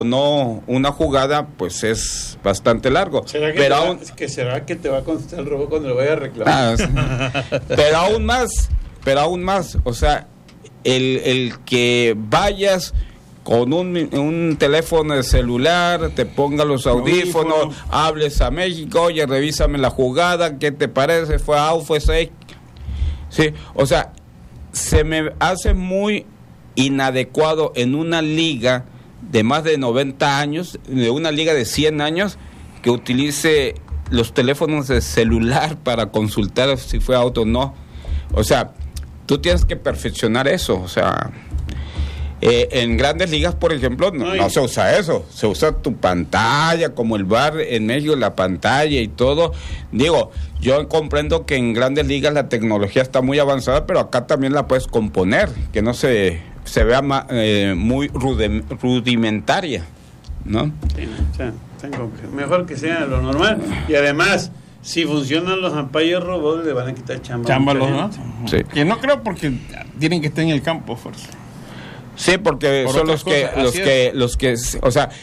no una jugada, pues es bastante largo. ¿Será que te va a contestar el robot cuando lo vaya a reclamar? Pero aún más, o sea, el que vayas con un teléfono de celular, te ponga los audífonos, hables a México, oye, revísame la jugada, ¿qué te parece? ¿Fue out, fue safe? Sí, o sea, se me hace muy inadecuado en una liga de más de 90 años, de una liga de 100 años, que utilice los teléfonos de celular para consultar si fue out o no. O sea, tú tienes que perfeccionar eso, o sea... en grandes ligas, por ejemplo, no se usa eso, se usa tu pantalla, como el VAR en México, la pantalla y todo. Digo, yo comprendo que en grandes ligas la tecnología está muy avanzada, pero acá también la puedes componer, que no se vea muy rudimentaria, ¿no? Sí, o sea, mejor que sea lo normal. Y además, si funcionan los umpires robots, le van a quitar chamba, ¿no? Sí. Que no creo, porque tienen que estar en el campo, fuerza. Sí, porque son los que, o sea,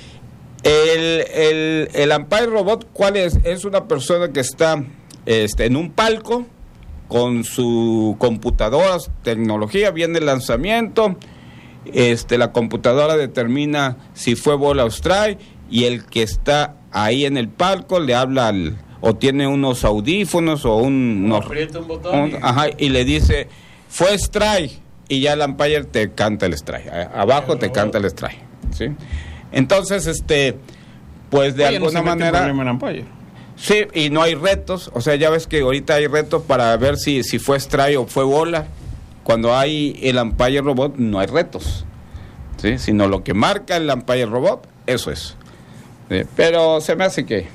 el umpire robot, ¿cuál es? Es una persona que está en un palco con su computadora, tecnología, viene el lanzamiento, la computadora determina si fue bola o strike, y el que está ahí en el palco le habla o tiene unos audífonos o aprieta un botón y le dice, fue strike. Y ya el umpire te canta el strike. Abajo te canta el strike, ¿sí? Entonces, pues de alguna manera... Sí, y no hay retos. O sea, ya ves que ahorita hay retos para ver si fue strike o fue bola. Cuando hay el umpire robot, no hay retos, ¿sí? Sino lo que marca el umpire robot, eso es. ¿Sí? Pero se me hace que...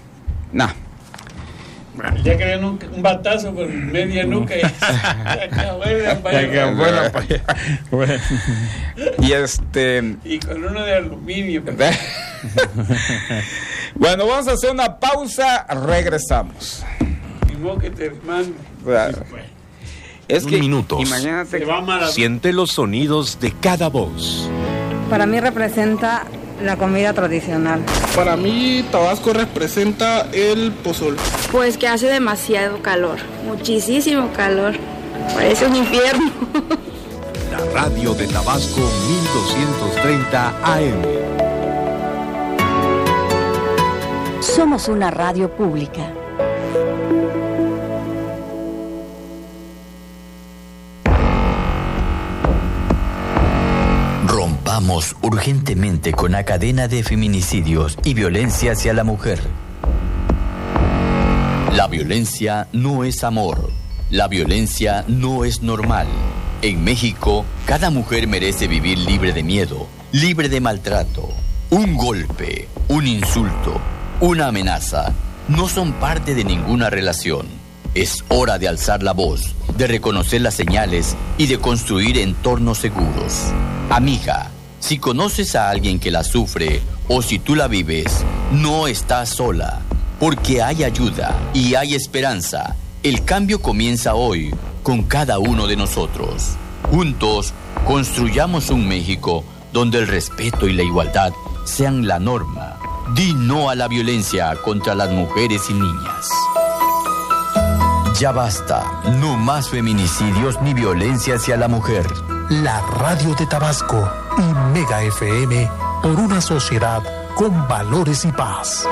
Ya que un batazo por media nuca y acabó y con uno de aluminio. Bueno, vamos a hacer una pausa, regresamos. Que te mande. Es que minutos. Imagínate, siente los sonidos de cada voz. Para mí representa la comida tradicional. Para mí Tabasco representa el pozol. Pues que hace demasiado calor, muchísimo calor, parece un infierno. La radio de Tabasco 1230 AM. Somos una radio pública. Rompamos urgentemente con la cadena de feminicidios y violencia hacia la mujer. La violencia no es amor. La violencia no es normal. En México, cada mujer merece vivir libre de miedo, libre de maltrato. Un golpe, un insulto, una amenaza no son parte de ninguna relación. Es hora de alzar la voz, de reconocer las señales y de construir entornos seguros. Amiga, si conoces a alguien que la sufre o si tú la vives, no estás sola, porque hay ayuda y hay esperanza. El cambio comienza hoy con cada uno de nosotros. Juntos, construyamos un México donde el respeto y la igualdad sean la norma. Di no a la violencia contra las mujeres y niñas. Ya basta, no más feminicidios ni violencia hacia la mujer. La radio de Tabasco y Mega FM por una sociedad con valores y paz.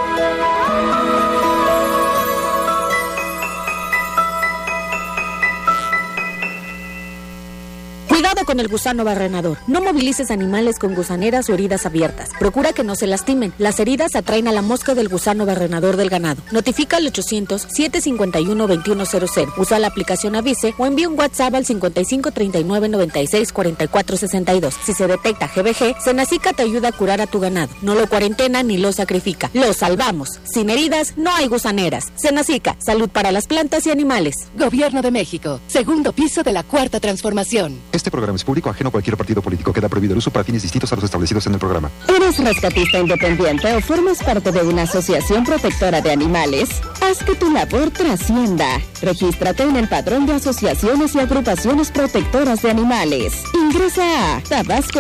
Cuidado con el gusano barrenador. No movilices animales con gusaneras o heridas abiertas. Procura que no se lastimen. Las heridas atraen a la mosca del gusano barrenador del ganado. Notifica al 800-751-2100. Usa la aplicación Avise o envía un WhatsApp al 5539964462. Si se detecta GBG, Senacica te ayuda a curar a tu ganado. No lo cuarentena ni lo sacrifica. Lo salvamos. Sin heridas no hay gusaneras. Senacica, salud para las plantas y animales. Gobierno de México. Segundo piso de la Cuarta Transformación. Este programa es público, ajeno a cualquier partido político. Queda prohibido el uso para fines distintos a los establecidos en el programa. ¿Eres rescatista independiente o formas parte de una asociación protectora de animales? Haz que tu labor trascienda. Regístrate en el Padrón de Asociaciones y Agrupaciones Protectoras de Animales. Ingresa a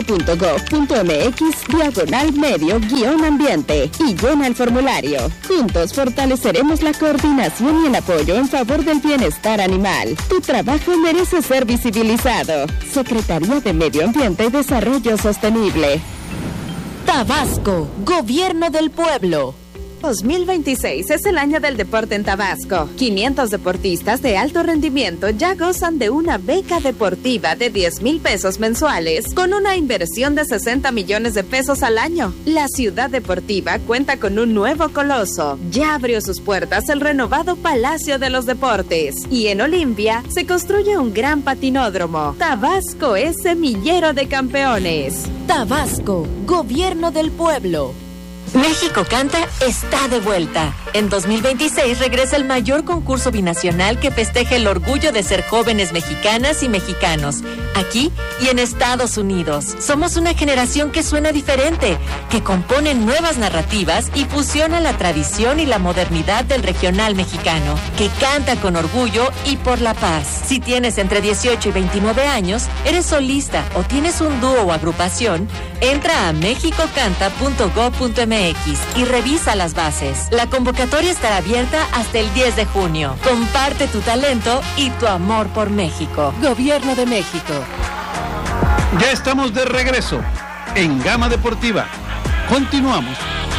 tabasco.gov.mx/medio-ambiente y llena el formulario. Juntos fortaleceremos la coordinación y el apoyo en favor del bienestar animal. Tu trabajo merece ser visibilizado. Secretaría de Medio Ambiente y Desarrollo Sostenible. Tabasco, Gobierno del Pueblo. 2026 es el año del deporte en Tabasco. 500 deportistas de alto rendimiento ya gozan de una beca deportiva de 10,000 pesos mensuales con una inversión de 60 millones de pesos al año. La ciudad deportiva cuenta con un nuevo coloso. Ya abrió sus puertas el renovado Palacio de los Deportes y en Olimpia se construye un gran patinódromo. Tabasco es semillero de campeones. Tabasco, Gobierno del Pueblo. México Canta está de vuelta. En 2026 regresa el mayor concurso binacional que festeja el orgullo de ser jóvenes mexicanas y mexicanos, aquí y en Estados Unidos. Somos una generación que suena diferente, que compone nuevas narrativas y fusiona la tradición y la modernidad del regional mexicano, que canta con orgullo y por la paz. Si tienes entre 18 y 29 años, eres solista o tienes un dúo o agrupación, entra a mexicocanta.gov.mx y revisa las bases. La convocatoria estará abierta hasta el 10 de junio. Comparte tu talento y tu amor por México. Gobierno de México. Ya estamos de regreso en Gama Deportiva. Continuamos.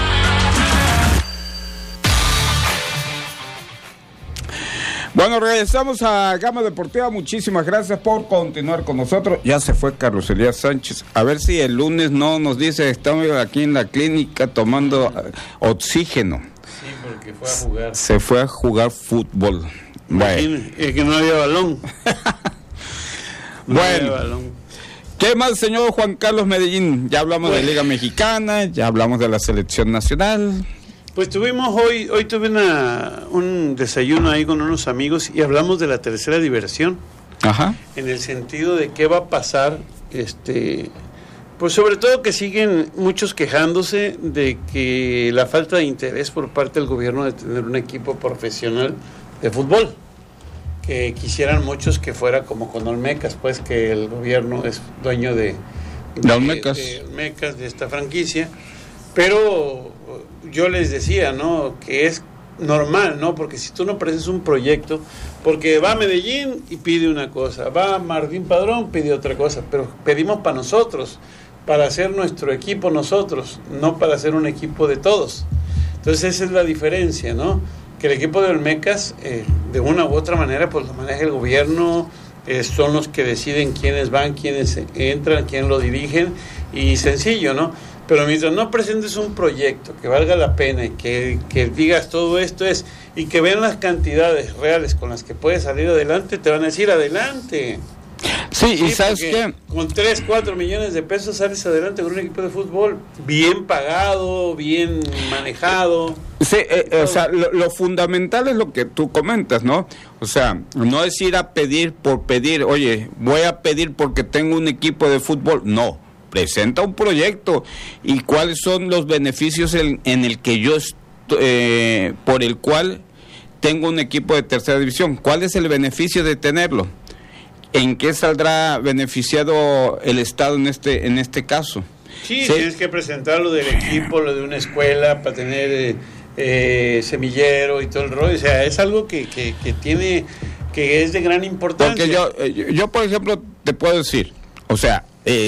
Bueno, regresamos a Gama Deportiva. Muchísimas gracias por continuar con nosotros. Ya se fue Carlos Elías Sánchez. A ver si el lunes no nos dice, estamos aquí en la clínica tomando oxígeno. Sí, porque fue a jugar. Se fue a jugar fútbol. Bueno. Es que no había balón. Bueno. ¿Qué más, señor Juan Carlos Medellín? Ya hablamos de Liga Mexicana, ya hablamos de la selección nacional. Pues tuvimos hoy tuve un desayuno ahí con unos amigos y hablamos de la tercera diversión. Ajá. En el sentido de qué va a pasar, pues sobre todo que siguen muchos quejándose de que la falta de interés por parte del gobierno de tener un equipo profesional de fútbol. Que quisieran muchos que fuera como con Olmecas, pues que el gobierno es dueño de Olmecas, de esta franquicia, pero yo les decía, ¿no?, que es normal, ¿no?, porque si tú no presentas un proyecto, porque va a Medellín y pide una cosa, va a Martín Padrón, pide otra cosa, pero pedimos para nosotros, para hacer nuestro equipo nosotros, no para hacer un equipo de todos. Entonces esa es la diferencia, ¿no?, que el equipo de Olmecas, de una u otra manera, pues lo maneja el gobierno, son los que deciden quiénes van, quiénes entran, quién lo dirigen, y sencillo, ¿no? Pero mientras no presentes un proyecto que valga la pena y que digas todo esto y que vean las cantidades reales con las que puedes salir adelante, te van a decir adelante. Sí, y ¿sabes qué? Con 3, 4 millones de pesos sales adelante con un equipo de fútbol bien pagado, bien manejado. Sí, o sea, lo fundamental es lo que tú comentas, ¿no? O sea, no es ir a pedir por pedir, oye, voy a pedir porque tengo un equipo de fútbol, no. Presenta un proyecto y cuáles son los beneficios en el que yo por el cual tengo un equipo de tercera división. ¿Cuál es el beneficio de tenerlo? ¿En qué saldrá beneficiado el Estado en este caso? Sí, tienes que presentar lo del equipo, lo de una escuela para tener semillero y todo el rollo. O sea, es algo que es de gran importancia. Porque yo por ejemplo, te puedo decir, o sea,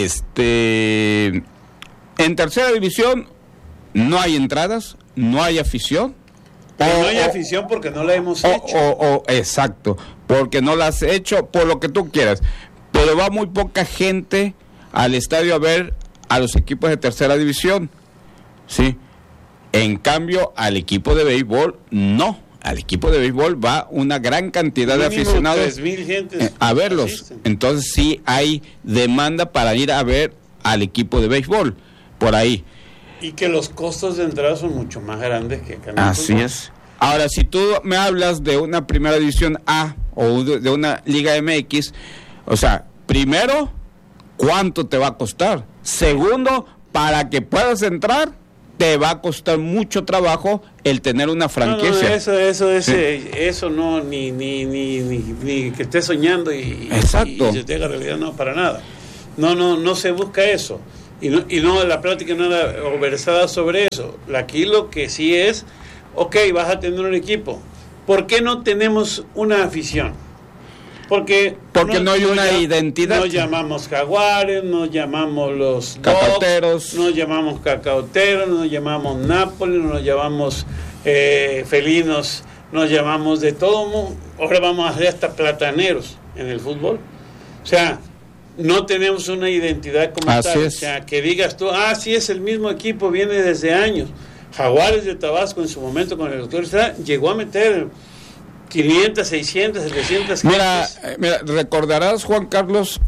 en tercera división no hay entradas, no hay afición. Pero no hay afición porque no la hemos hecho. Exacto, porque no la has hecho, por lo que tú quieras. Pero va muy poca gente al estadio a ver a los equipos de tercera división, ¿sí? En cambio, al equipo de béisbol, no. Al equipo de béisbol va una gran cantidad de aficionados 3,000 gentes a verlos. Asisten. Entonces sí hay demanda para ir a ver al equipo de béisbol, por ahí. Y que los costos de entrada son mucho más grandes que acá en Así es. Ahora, si tú me hablas de una primera división A o de una Liga MX, o sea, primero, ¿cuánto te va a costar? Segundo, para que puedas entrar, te va a costar mucho trabajo el tener una franquicia. Eso no, ni que estés soñando y se te haga realidad, no, para nada. No se busca eso. Y no, la práctica no era versada sobre eso. Aquí lo que sí es, vas a tener un equipo. ¿Por qué no tenemos una afición? Porque no hay una identidad. Nos llamamos jaguares, nos llamamos los cacauteros, nos llamamos cacauteros, nos llamamos Nápoles, nos llamamos felinos, nos llamamos de todo mundo. Ahora vamos a hacer hasta plataneros en el fútbol. O sea, no tenemos una identidad como Así tal. es. O sea, que digas tú, sí es el mismo equipo, viene desde años. Jaguares de Tabasco en su momento con el doctor Estrada llegó a meter 500, 600, 700 Mira, recordarás, Juan Carlos,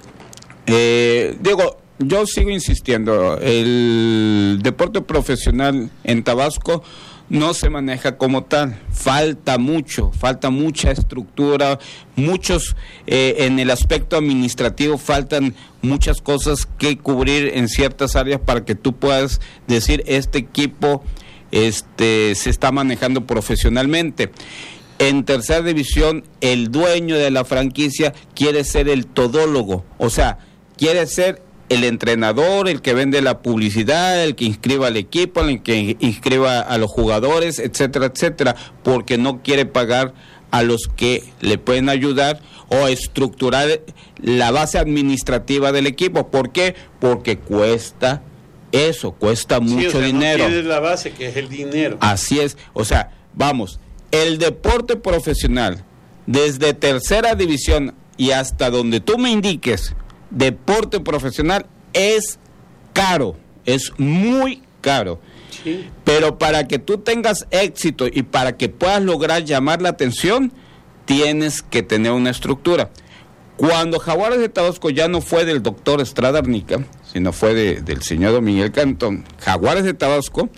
yo sigo insistiendo, el deporte profesional en Tabasco no se maneja como tal, falta mucha estructura, en el aspecto administrativo faltan muchas cosas que cubrir en ciertas áreas para que tú puedas decir este equipo se está manejando profesionalmente. En tercera división, el dueño de la franquicia quiere ser el todólogo, o sea, quiere ser el entrenador, el que vende la publicidad, el que inscriba al equipo, el que inscriba a los jugadores, etcétera, etcétera, porque no quiere pagar a los que le pueden ayudar o estructurar la base administrativa del equipo. ¿Por qué? Porque cuesta mucho dinero. No tienes la base, que es el dinero. Así es, o sea, vamos, el deporte profesional, desde tercera división y hasta donde tú me indiques, deporte profesional es caro, es muy caro. Sí. Pero para que tú tengas éxito y para que puedas lograr llamar la atención, tienes que tener una estructura. Cuando Jaguares de Tabasco ya no fue del doctor Estrada Arnica, sino fue del señor Don Miguel Cantón, Jaguares de Tabasco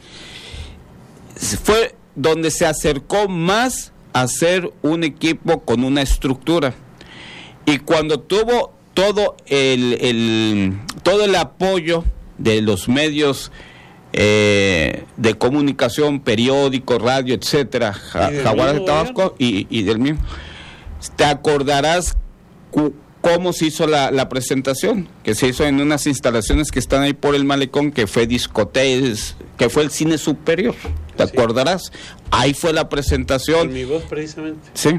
fue donde se acercó más a ser un equipo con una estructura. Y cuando tuvo todo el apoyo de los medios de comunicación, periódico, radio, etcétera, Jaguares de Tabasco y del mismo, te acordarás cómo se hizo la presentación, que se hizo en unas instalaciones que están ahí por el malecón, que fue discotecas, que fue el cine superior, ¿te acordarás? Ahí fue la presentación. Con mi voz, precisamente. Sí.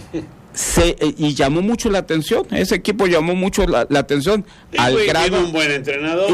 Y llamó mucho la atención, ese equipo llamó mucho la atención. Iba un buen entrenador.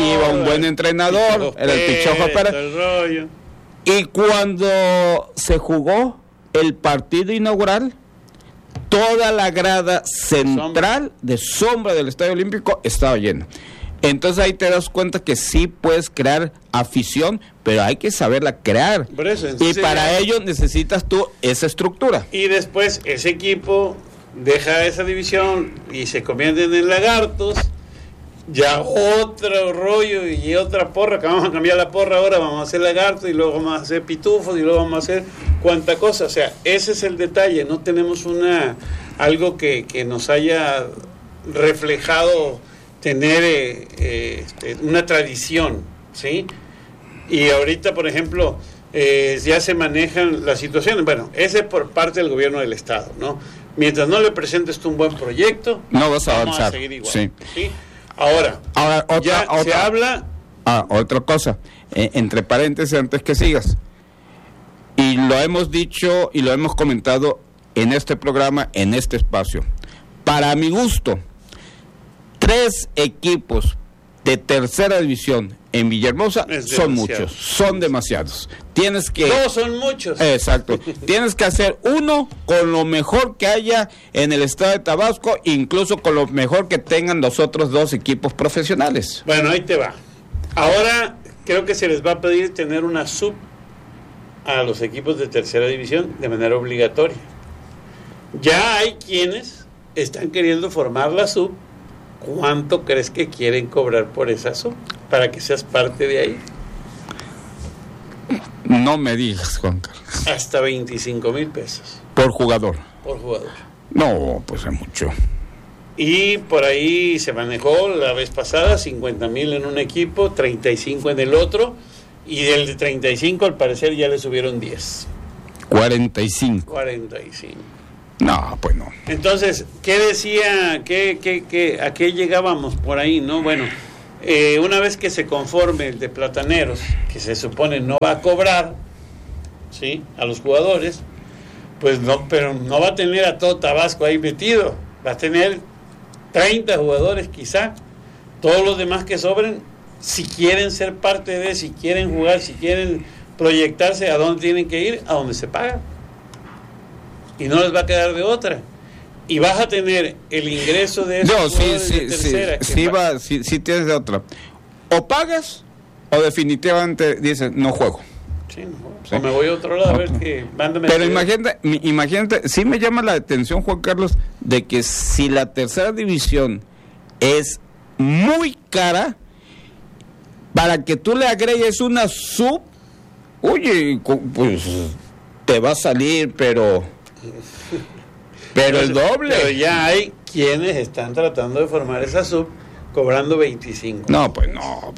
Era el Pichojo Pérez. El rollo. Y cuando se jugó el partido inaugural, toda la grada central de sombra del Estadio Olímpico estaba llena. Entonces ahí te das cuenta que sí puedes crear afición, pero hay que saberla crear. Y para ello necesitas tú esa estructura. Y después ese equipo deja esa división y se convierten en lagartos. Ya otro rollo y otra porra, que vamos a cambiar la porra ahora, vamos a hacer lagartos y luego vamos a hacer pitufos y luego vamos a hacer cuánta cosa. O sea, ese es el detalle, no tenemos algo que nos haya reflejado tener una tradición, ¿sí? Y ahorita, por ejemplo, ya se manejan las situaciones. Bueno, ese es por parte del gobierno del Estado, ¿no? Mientras no le presentes tú un buen proyecto, no vas a avanzar. Vamos a seguir igual, sí. ¿sí? Ahora se habla. Otra cosa, entre paréntesis, antes que sigas. Y lo hemos dicho y lo hemos comentado en este programa, en este espacio. Para mi gusto, 3 equipos de tercera división en Villahermosa son muchos, son demasiados. Tienes que... No, son muchos. Exacto. Tienes que hacer uno con lo mejor que haya en el estado de Tabasco, incluso con lo mejor que tengan los otros 2 equipos profesionales. Bueno, ahí te va. Ahora creo que se les va a pedir tener una sub a los equipos de tercera división de manera obligatoria. Ya hay quienes están queriendo formar la sub. ¿Cuánto crees que quieren cobrar por esa sub para que seas parte de ahí? No me digas, Juan Carlos. Hasta 25,000 pesos. ¿Por jugador? Por jugador. No, pues es mucho. Y por ahí se manejó la vez pasada 50,000 en un equipo, 35 en el otro, Y del de 35 al parecer ya le subieron 10. 45. No, pues no. Entonces, ¿qué decía? ¿A qué llegábamos por ahí, no? Bueno, una vez que se conforme el de Plataneros, que se supone no va a cobrar, ¿sí?, a los jugadores, pues no, pero no va a tener a todo Tabasco ahí metido. Va a tener 30 jugadores quizá. Todos los demás que sobren, si quieren ser parte de, si quieren jugar, si quieren proyectarse, ¿a dónde tienen que ir? A donde se paga. Y no les va a quedar de otra. Y vas a tener el ingreso de esos jugadores de tercera. Sí tienes de otra. O pagas, o definitivamente dices, no juego. Sí, no juego. ¿Sí? O me voy a otro lado a ver que mándame. Pero imagínate, sí me llama la atención, Juan Carlos, de que si la tercera división es muy cara, para que tú le agregues una sub, oye, pues te va a salir, pero el doble. Pero ya hay quienes están tratando de formar esa sub cobrando 25. No, pues no.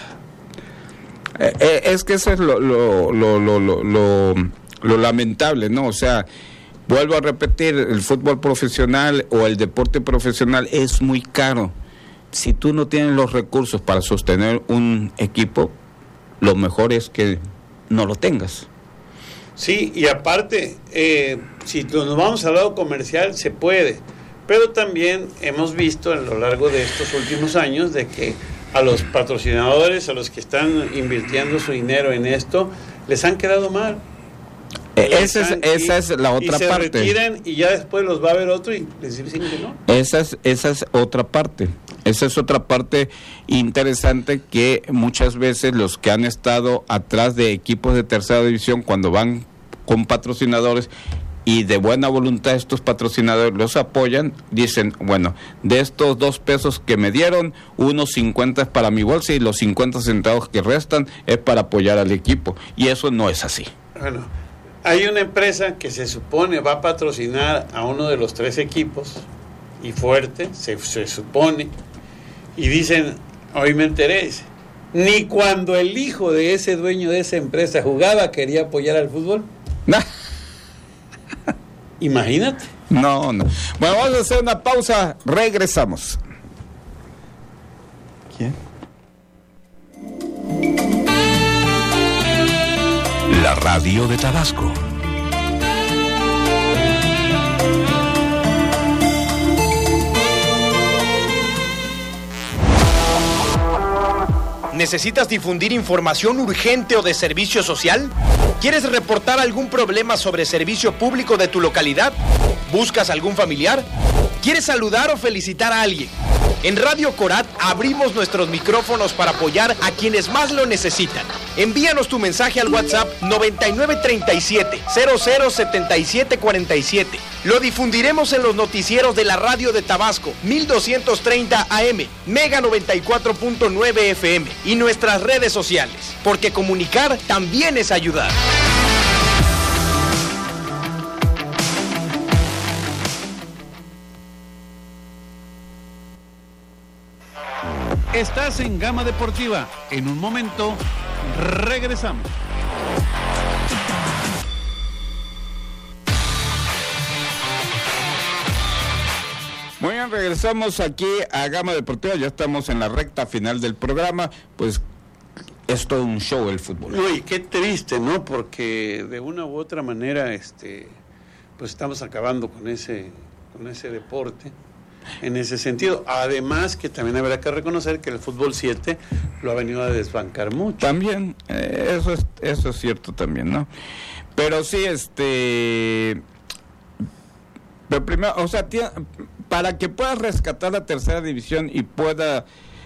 Es que eso es lo lamentable, ¿no? O sea, vuelvo a repetir, el fútbol profesional o el deporte profesional es muy caro. Si tú no tienes los recursos para sostener un equipo, lo mejor es que no lo tengas. Sí, y aparte, si nos vamos al lado comercial, se puede, pero también hemos visto a lo largo de estos últimos años de que a los patrocinadores, a los que están invirtiendo su dinero en esto, les han quedado mal. Esa es la otra parte. Se retiran y ya después los va a ver otro y les dicen que no. Esa es otra parte. Esa es otra parte interesante, que muchas veces los que han estado atrás de equipos de tercera división, cuando van con patrocinadores y de buena voluntad estos patrocinadores los apoyan, dicen, bueno, de estos 2 pesos que me dieron, unos 50 es para mi bolsa y los 50 centavos que restan es para apoyar al equipo. Y eso no es así. Bueno, hay una empresa que se supone va a patrocinar a uno de los 3 equipos, y fuerte, se supone, y dicen, hoy me enteré, ni cuando el hijo de ese dueño de esa empresa jugaba quería apoyar al fútbol. Imagínate. No. Bueno, vamos a hacer una pausa, regresamos. ¿Quién? La radio de Tabasco. ¿Necesitas difundir información urgente o de servicio social? ¿Quieres reportar algún problema sobre servicio público de tu localidad? ¿Buscas algún familiar? ¿Quieres saludar o felicitar a alguien? En Radio Corat abrimos nuestros micrófonos para apoyar a quienes más lo necesitan. Envíanos tu mensaje al WhatsApp 9937-007747. Lo difundiremos en los noticieros de la radio de Tabasco, 1230 AM, Mega 94.9 FM y nuestras redes sociales, porque comunicar también es ayudar. Estás en Gama Deportiva. En un momento, regresamos. Muy bien, regresamos aquí a Gama Deportiva. Ya estamos en la recta final del programa. Pues es todo un show el fútbol. Uy, qué triste, ¿no? Porque de una u otra manera, pues estamos acabando con ese deporte. En ese sentido, además que también habrá que reconocer que el fútbol 7 lo ha venido a desbancar mucho. También, eso es cierto también, ¿no? Pero sí, pero primero, o sea, para que puedas rescatar la tercera división y pueda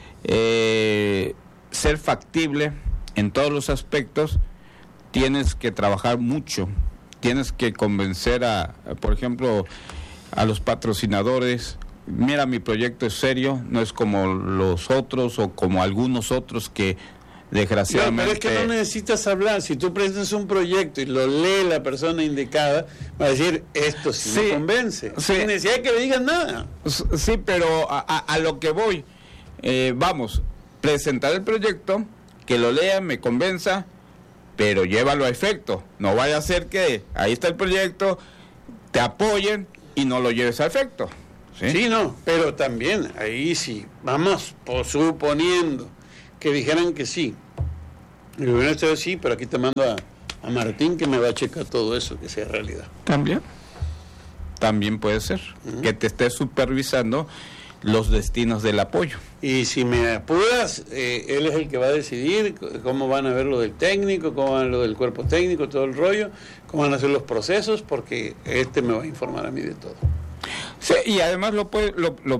ser factible en todos los aspectos, tienes que trabajar mucho, tienes que convencer por ejemplo, a los patrocinadores. Mira, mi proyecto es serio, no es como los otros o como algunos otros que desgraciadamente... No, pero es que no necesitas hablar. Si tú presentas un proyecto y lo lee la persona indicada, va a decir, esto sí me convence. Sí. Sin necesidad de que me digan nada. Sí, pero a lo que voy, vamos, presentar el proyecto, que lo lea, me convenza, pero llévalo a efecto. No vaya a ser que ahí está el proyecto, te apoyen y no lo lleves a efecto. Sí, no, pero también ahí sí, vamos suponiendo que dijeran que sí. Y el gobierno está sí, pero aquí te mando a Martín que me va a checar todo eso, que sea realidad. También puede ser, que te esté supervisando los destinos del apoyo. Y si me apuras, él es el que va a decidir cómo van a ver lo del técnico, cómo van a ver lo del cuerpo técnico, todo el rollo, cómo van a hacer los procesos, porque me va a informar a mí de todo. Sí, y además lo puedes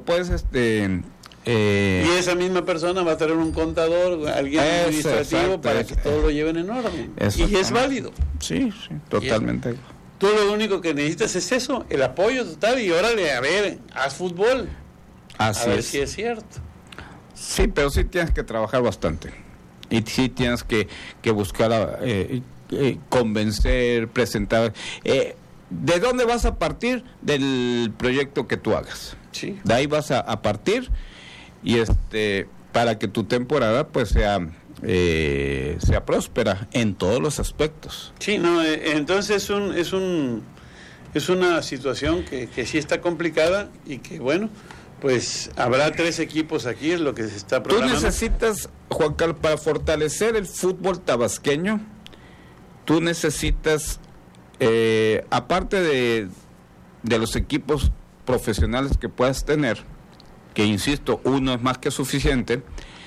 y esa misma persona va a tener un contador, alguien administrativo, para que todo lo lleven en orden. Y es válido. Sí, totalmente. Tú lo único que necesitas es eso, el apoyo total, y órale, a ver, haz fútbol. Así a ver es. si es cierto. Sí, pero sí tienes que trabajar bastante. Y sí tienes que buscar convencer, presentar. ¿De dónde vas a partir? Del proyecto que tú hagas. Sí. De ahí vas a partir y para que tu temporada pues sea próspera en todos los aspectos. Sí, no, entonces es una situación que sí está complicada y que bueno, pues habrá 3 equipos aquí, es lo que se está programando. Tú necesitas, Juan Carlos, para fortalecer el fútbol tabasqueño, tú necesitas, aparte de los equipos profesionales que puedas tener, que insisto, uno es más que suficiente,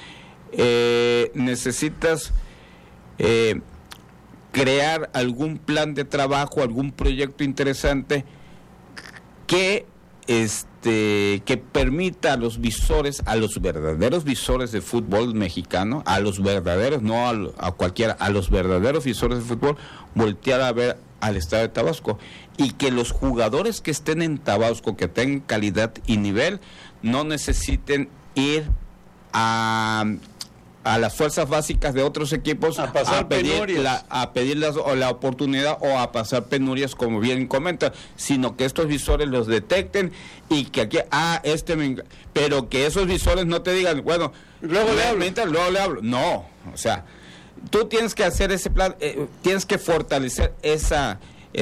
necesitas crear algún plan de trabajo, algún proyecto interesante que permita a los visores, a los verdaderos visores de fútbol mexicano, a los verdaderos, no a cualquiera, a los verdaderos visores de fútbol, voltear a ver al estado de Tabasco, y que los jugadores que estén en Tabasco, que tengan calidad y nivel, no necesiten ir a las fuerzas básicas de otros equipos a pedir la oportunidad o a pasar penurias, como bien comenta, sino que estos visores los detecten y que aquí, pero que esos visores no te digan, bueno, luego le hablo. No, o sea, tú tienes que hacer ese plan, tienes que fortalecer esa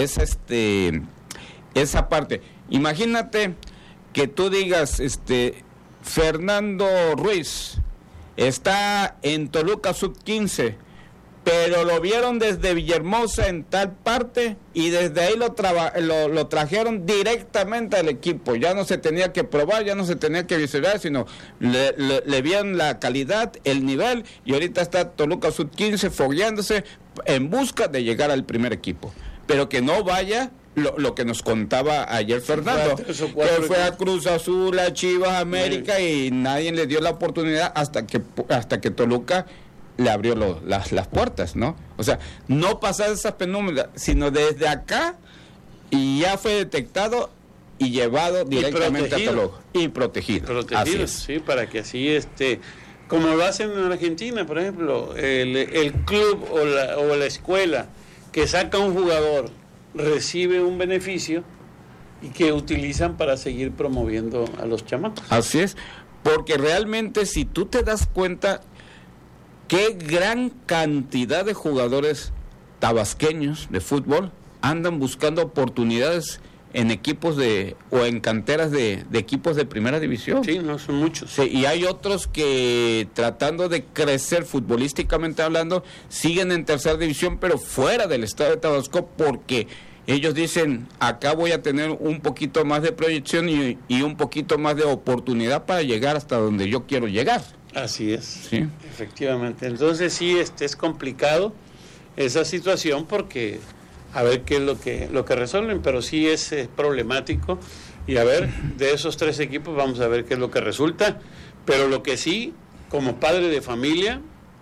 parte. Imagínate que tú digas, Fernando Ruiz está en Toluca sub-15, pero lo vieron desde Villahermosa en tal parte y desde ahí lo trajeron directamente al equipo. Ya no se tenía que probar, ya no se tenía que visualizar, sino le vieron la calidad, el nivel, y ahorita está Toluca sub-15 fogueándose en busca de llegar al primer equipo. Pero que no vaya lo que nos contaba ayer Fernando, que fue a Cruz Azul, a Chivas, América, y nadie le dio la oportunidad hasta que Toluca le abrió las puertas, ¿no? O sea, no pasar esas penurias, sino desde acá, y ya fue detectado y llevado directamente a Toluca y protegido. Así es. Sí, para que así como lo hacen en Argentina, por ejemplo, el club o la escuela que saca un jugador recibe un beneficio y que utilizan para seguir promoviendo a los chamacos. Así es, porque realmente si tú te das cuenta qué gran cantidad de jugadores tabasqueños de fútbol andan buscando oportunidades en equipos o en canteras de equipos de primera división. Sí, no son muchos. Sí, y hay otros que tratando de crecer futbolísticamente hablando siguen en tercera división, pero fuera del estado de Tabasco, porque ellos dicen, acá voy a tener un poquito más de proyección y un poquito más de oportunidad para llegar hasta donde yo quiero llegar. Así es. Sí, efectivamente. Entonces sí, es complicado esa situación, porque a ver qué es lo que resuelven, pero sí es problemático, y a ver, de esos 3 equipos vamos a ver qué es lo que resulta, pero lo que sí, como padre de familia,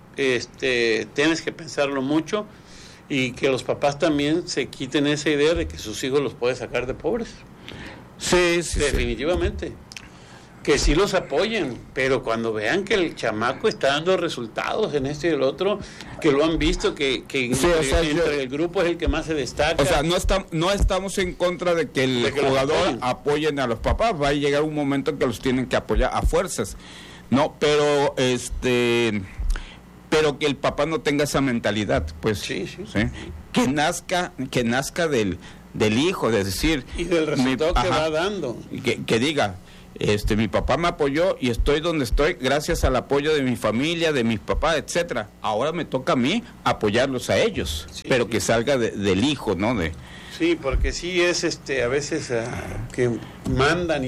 tienes que pensarlo mucho, y que los papás también se quiten esa idea de que sus hijos los puede sacar de pobres. Sí, definitivamente. Que sí los apoyen, pero cuando vean que el chamaco está dando resultados en esto y el otro, que lo han visto, que entre el grupo es el que más se destaca. O sea, no estamos en contra de que el jugador apoyen a los papás. Va a llegar un momento en que los tienen que apoyar a fuerzas, no, pero pero que el papá no tenga esa mentalidad, pues, ¿sí? Que nazca del hijo, es decir, y del resultado que va dando, que diga, mi papá me apoyó y estoy donde estoy gracias al apoyo de mi familia, de mis papás, etcétera. Ahora me toca a mí apoyarlos a ellos, pero que salga del hijo, ¿no? Sí, porque sí es a veces que mandan.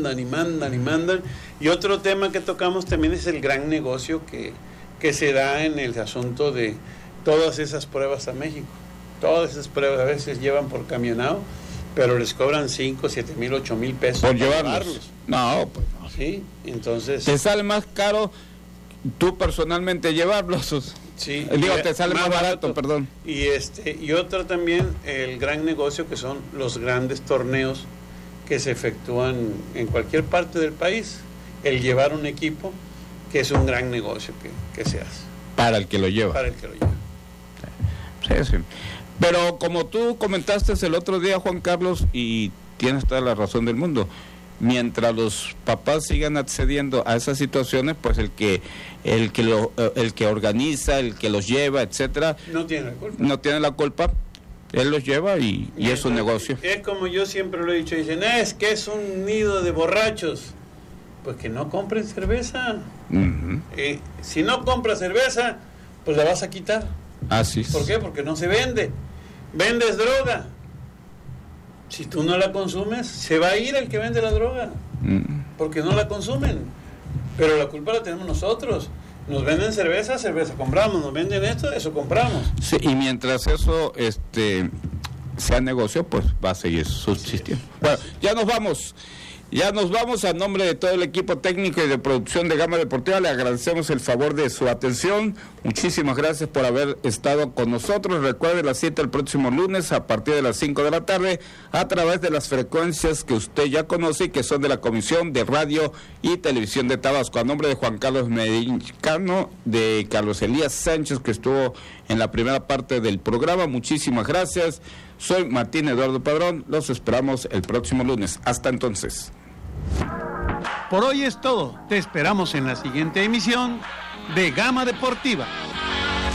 Y otro tema que tocamos también es el gran negocio que se da en el asunto de todas esas pruebas a México. Todas esas pruebas a veces llevan por camionado, pero les cobran 5, 7 mil, 8 mil pesos por llevarlos. No, pues no. Sí, entonces... ¿Te sale más caro tú personalmente llevarlos? Sí. Te sale más barato, perdón. Y otro también, el gran negocio que son los grandes torneos que se efectúan en cualquier parte del país. El llevar un equipo, que es un gran negocio que se hace. Para el que lo lleva. Para el que lo lleva. Sí. Pero como tú comentaste el otro día, Juan Carlos, y tienes toda la razón del mundo, mientras los papás sigan accediendo a esas situaciones, pues el que organiza, el que los lleva, etcétera, no tiene la culpa. No tiene la culpa, él los lleva y es un negocio. Es como yo siempre lo he dicho, dicen, es que es un nido de borrachos. Pues que no compren cerveza. Si no compras cerveza, pues la vas a quitar. Así es. ¿Por qué? Porque no se vende. Vendes droga. Si tú no la consumes, se va a ir el que vende la droga. Porque no la consumen. Pero la culpa la tenemos nosotros. Nos venden cerveza compramos. Nos venden eso compramos. Sí, y mientras eso sea negocio, pues va a seguir subsistiendo. Bueno, ya nos vamos. A nombre de todo el equipo técnico y de producción de Gama Deportiva, le agradecemos el favor de su atención. Muchísimas gracias por haber estado con nosotros. Recuerde la cita el próximo lunes a partir de las 5 de la tarde a través de las frecuencias que usted ya conoce y que son de la Comisión de Radio y Televisión de Tabasco. A nombre de Juan Carlos Mexicano, de Carlos Elías Sánchez, que estuvo en la primera parte del programa, muchísimas gracias. Soy Martín Eduardo Padrón, los esperamos el próximo lunes. Hasta entonces. Por hoy es todo. Te esperamos en la siguiente emisión de Gama Deportiva.